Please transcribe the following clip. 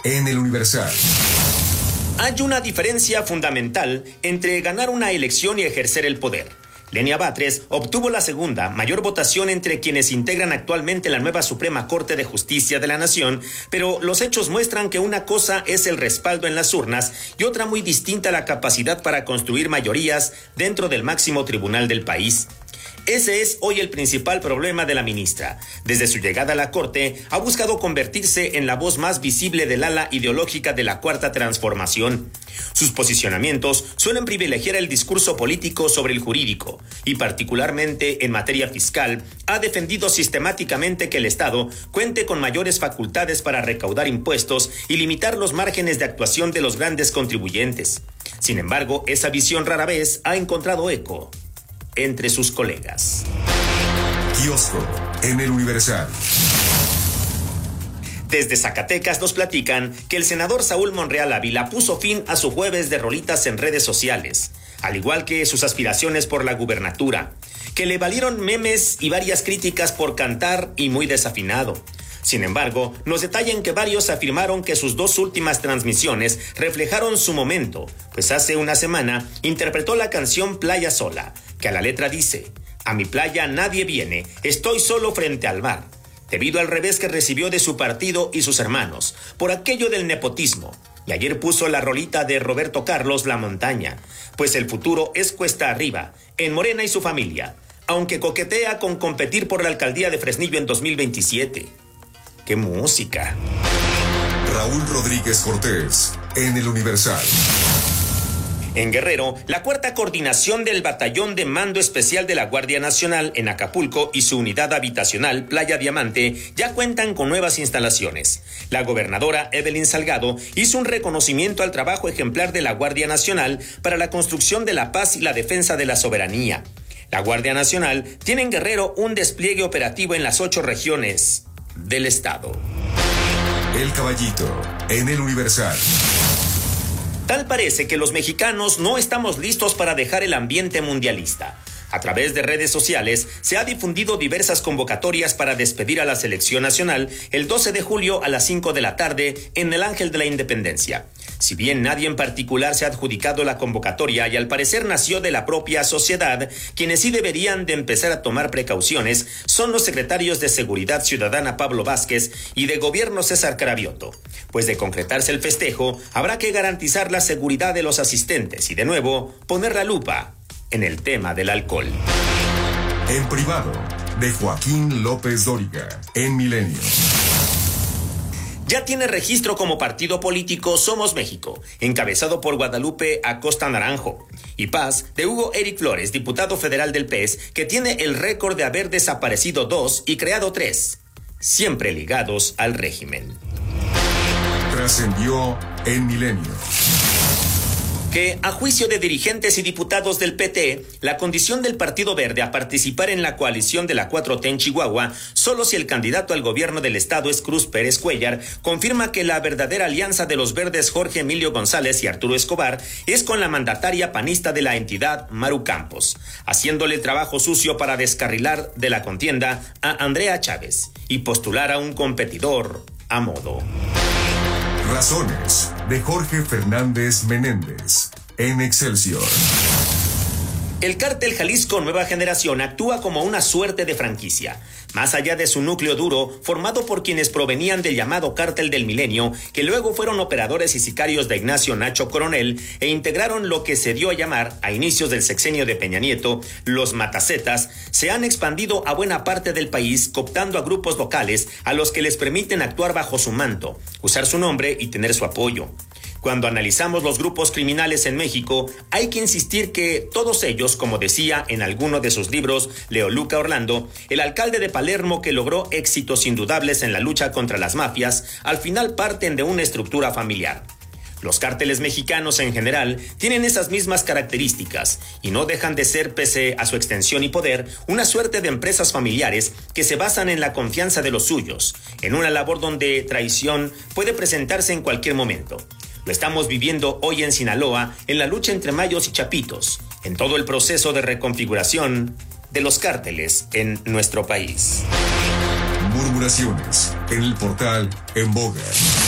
en El Universal. Hay una diferencia fundamental entre ganar una elección y ejercer el poder. Lenia Batres obtuvo la segunda mayor votación entre quienes integran actualmente la nueva Suprema Corte de Justicia de la Nación, pero los hechos muestran que una cosa es el respaldo en las urnas y otra muy distinta la capacidad para construir mayorías dentro del máximo tribunal del país. Ese es hoy el principal problema de la ministra. Desde su llegada a la Corte, ha buscado convertirse en la voz más visible del ala ideológica de la Cuarta Transformación. Sus posicionamientos suelen privilegiar el discurso político sobre el jurídico, y particularmente en materia fiscal, ha defendido sistemáticamente que el Estado cuente con mayores facultades para recaudar impuestos y limitar los márgenes de actuación de los grandes contribuyentes. Sin embargo, esa visión rara vez ha encontrado eco entre sus colegas. Kiosco en El Universal. Desde Zacatecas nos platican que el senador Saúl Monreal Ávila puso fin a su jueves de rolitas en redes sociales, al igual que sus aspiraciones por la gubernatura, que le valieron memes y varias críticas por cantar y muy desafinado. Sin embargo, nos detallan que varios afirmaron que sus dos últimas transmisiones reflejaron su momento, pues hace una semana interpretó la canción Playa Sola, que a la letra dice: "A mi playa nadie viene, estoy solo frente al mar", debido al revés que recibió de su partido y sus hermanos, por aquello del nepotismo. Y ayer puso la rolita de Roberto Carlos, La Montaña, pues el futuro es cuesta arriba, en Morena y su familia, aunque coquetea con competir por la alcaldía de Fresnillo en 2027. ¡Qué música! Raúl Rodríguez Cortés, en El Universal. En Guerrero, la cuarta coordinación del Batallón de Mando Especial de la Guardia Nacional en Acapulco y su unidad habitacional Playa Diamante ya cuentan con nuevas instalaciones. La gobernadora Evelyn Salgado hizo un reconocimiento al trabajo ejemplar de la Guardia Nacional para la construcción de la paz y la defensa de la soberanía. La Guardia Nacional tiene en Guerrero un despliegue operativo en las 8 regiones del estado. El Caballito, en El Universal. Tal parece que los mexicanos no estamos listos para dejar el ambiente mundialista. A través de redes sociales se ha difundido diversas convocatorias para despedir a la selección nacional el 12 de julio a las 5 de la tarde en el Ángel de la Independencia. Si bien nadie en particular se ha adjudicado la convocatoria y al parecer nació de la propia sociedad, quienes sí deberían de empezar a tomar precauciones son los secretarios de Seguridad Ciudadana Pablo Vázquez y de Gobierno César Cravioto. Pues de concretarse el festejo, habrá que garantizar la seguridad de los asistentes y de nuevo poner la lupa en el tema del alcohol. En privado, de Joaquín López Dóriga, en Milenio. Ya tiene registro como partido político Somos México, encabezado por Guadalupe Acosta Naranjo, y Paz, de Hugo Eric Flores, diputado federal del PES, que tiene el récord de haber desaparecido 2 y creado 3, siempre ligados al régimen. Trascendió en Milenio. Que, a juicio de dirigentes y diputados del PT, la condición del Partido Verde a participar en la coalición de la 4T en Chihuahua, solo si el candidato al gobierno del estado es Cruz Pérez Cuellar, confirma que la verdadera alianza de los verdes Jorge Emilio González y Arturo Escobar es con la mandataria panista de la entidad, Maru Campos, haciéndole el trabajo sucio para descarrilar de la contienda a Andrea Chávez y postular a un competidor a modo. Razones, de Jorge Fernández Menéndez, en Excelsior. El cártel Jalisco Nueva Generación actúa como una suerte de franquicia. Más allá de su núcleo duro, formado por quienes provenían del llamado Cártel del Milenio, que luego fueron operadores y sicarios de Ignacio Nacho Coronel e integraron lo que se dio a llamar, a inicios del sexenio de Peña Nieto, los Matacetas, se han expandido a buena parte del país, cooptando a grupos locales a los que les permiten actuar bajo su manto, usar su nombre y tener su apoyo. Cuando analizamos los grupos criminales en México, hay que insistir que todos ellos, como decía en alguno de sus libros Leoluca Orlando, el alcalde de Palermo que logró éxitos indudables en la lucha contra las mafias, al final parten de una estructura familiar. Los cárteles mexicanos en general tienen esas mismas características y no dejan de ser, pese a su extensión y poder, una suerte de empresas familiares que se basan en la confianza de los suyos, en una labor donde traición puede presentarse en cualquier momento. Lo estamos viviendo hoy en Sinaloa, en la lucha entre Mayos y Chapitos, en todo el proceso de reconfiguración de los cárteles en nuestro país. Murmuraciones, en el portal En Boga.